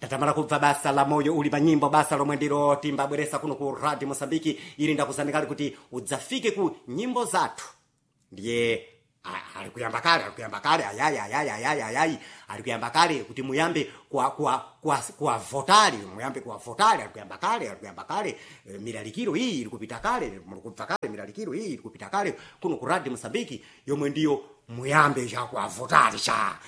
tatamala kubva basa la moyo uli pa nyimbo, basa lomwe ndilo timbabweresa kuno ku Radio Mosambiki ili ndakuzanikali kuti udzafike ku nyimbo zathu. Ndiye alikuyamba kale ayayi alikuyamba kale kuti muyambe kwa votali, muyambe kwa votali, alikuyamba kale milalikiro hii ilikupita kale, mulukubva kale milalikiro hii ilikupita kale kuno ku Radio Mosambiki yomwe ndiyo muyambe cha kwa votali cha.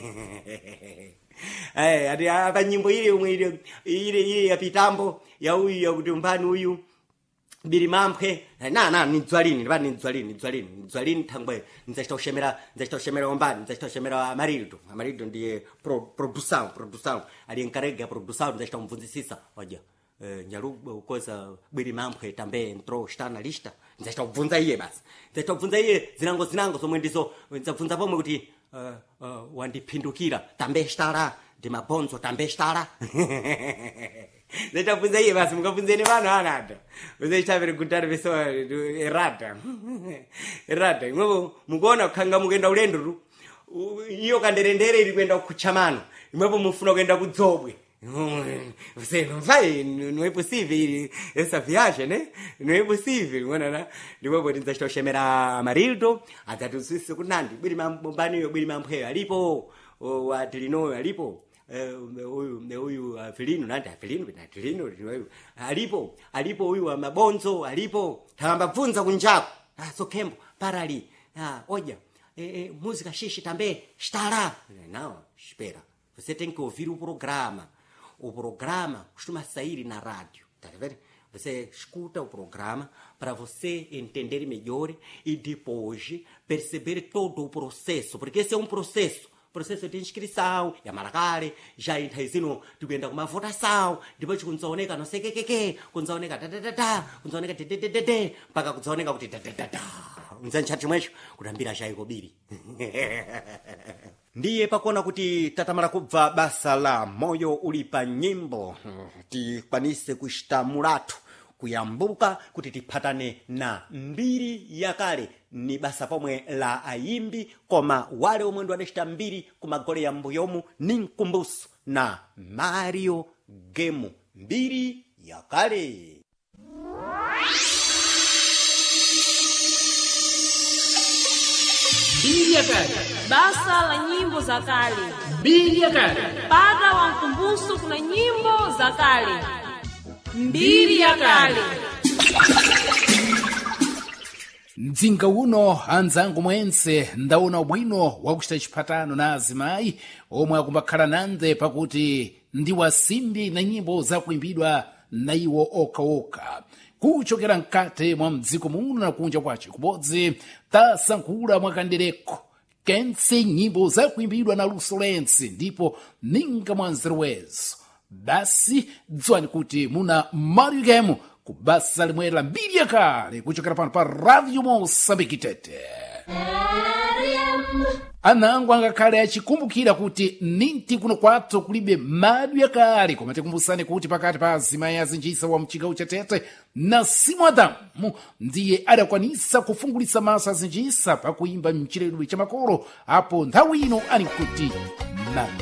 Ati apa nyimbo ile ya pitambo ya huyu ya kuti umbani huyu biri mamphe ni dzwalini thangwe nzachitoshemera umbani, nzachitoshemera Amarildo ndiye produção ali encarrega produção, nzachitomvunzisisa waja nyaruba ukoza biri mamphe tambe entrou está na lista, nzachitovunza iye basi, nzachitovunza iye zinango zomwe ndizo nzabvunza pomwe kuti wandipindukira tambe stara de mabonzo tambe stara. Nzachitovunza iye basi, mukabvunzeni vanhu anada uzachitabere kutari veso erada imwepo mukuona kukhanga mukuenda ulendo iyo kanderendere ili kuenda kuchamano, imwepo mufuna kuenda kudzobwe. Você não vai, não é possível essa viagem, né? Não é possível, mwana. Ndipo bodi nzachitoshemera Amarildo adzatutsise kunandi bwiri mamphe alipo, watilinoyo alipo, huyu Filino nandi Filino alipo huyu Mabonzo alipo, tambabvunza kunjako sokembo parali oja música xixi também estará. Não, espera, você tem que ouvir o programa costuma sair na rádio, tá vendo? Você escuta o programa para você entender melhor e depois perceber todo o processo, porque esse é um processo de inscrição, ya marakare, já entraizino tuenda com uma votação, depois kunzaoneka não sei que, kunzaoneka kunzaoneka mpaka kunzaoneka kuti unzanchati mwecho kutambira chaikobiri. Ndiye pakona kuti tatamala kubva basa la moyo ulipa nyimbo tikwanise kushita mulatu kuyambuka kuti tiphatane na mbiri yakale. Ni basa pomwe la ayimbi koma wale omwe ndo adachita mbiri kumagole ya mbuyomu ni mkumbuso na Mario Gemu, mbiri yakale. Mbiri yakale, basa la nyimbo za kale. mbiri yakale, Pada wa mkumbuso kuna nyimbo za kale. Mbiri yakale. mdzinga uno anzangu mwense ndaona ubwino wakuchita chiphatano na azimayi omwe akumbakhala nande pakuti ndi wasimbi na nyimbo zakuimbidwa na iwo okhaokha kuchokera mkate mwa mdziko muno na kunja kwace kubodzi tasankhula mwakandereko kense nyimbo zakuimbidwa na luso lense ndipo ninga mwa nzeruwezo. Basi dziwani kuti muna Mario Gemu kubasa limwe la mbiri yakale kuchokera pano pa Radio Mosambiki Tete. Anangu angakhale achikumbukira kuti ninti kuno kwathu kulibe Mario yakale, koma tikumbusane kuti pakati pa azimayi azinjisa wa mchigawo cha Tete na Simu Adamu ndiye adakwanisa kufungulitsa maso azinjisa pakuimba mchiledwe cha makolo apo nthawi ino ani kuti na